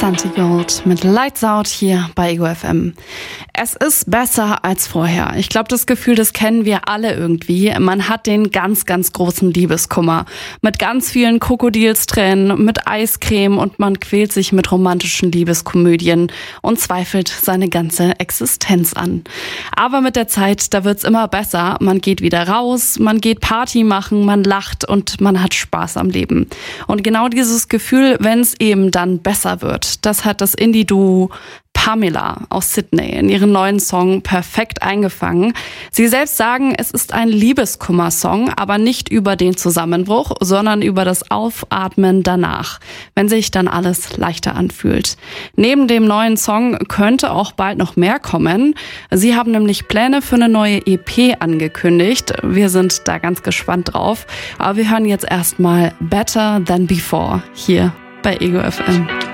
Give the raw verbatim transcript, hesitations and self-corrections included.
Santi Gold mit Lights Out hier bei Ego F M. Es ist besser als vorher. Ich glaube, das Gefühl, das kennen wir alle irgendwie. Man hat den ganz, ganz großen Liebeskummer. Mit ganz vielen Krokodilstränen, mit Eiscreme und man quält sich mit romantischen Liebeskomödien und zweifelt seine ganze Existenz an. Aber mit der Zeit, da wird's immer besser. Man geht wieder raus, man geht Party machen, man lacht und man hat Spaß am Leben. Und genau dieses Gefühl, wenn es eben dann besser wird, das hat das Indie-Duo Pamela aus Sydney in ihren neuen Song perfekt eingefangen. Sie selbst sagen, es ist ein Liebeskummer-Song, aber nicht über den Zusammenbruch, sondern über das Aufatmen danach, wenn sich dann alles leichter anfühlt. Neben dem neuen Song könnte auch bald noch mehr kommen. Sie haben nämlich Pläne für eine neue E P angekündigt. Wir sind da ganz gespannt drauf. Aber wir hören jetzt erstmal Better Than Before hier bei Ego F M.